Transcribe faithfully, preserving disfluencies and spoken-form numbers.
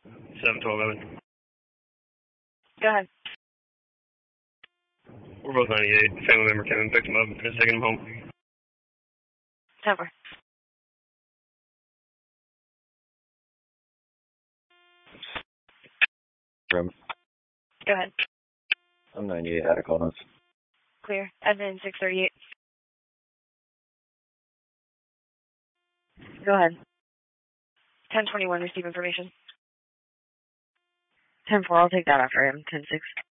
seven twelve Evan. Go ahead. We're both ninety-eight. Family member Kevin picked him up and is taking him home. ten four. Room. Go ahead. I'm ninety-eight. Had a call notes. Clear. Evan six thirty-eight. Go ahead. ten twenty-one, receive information. ten four, I'll take that after him. ten six.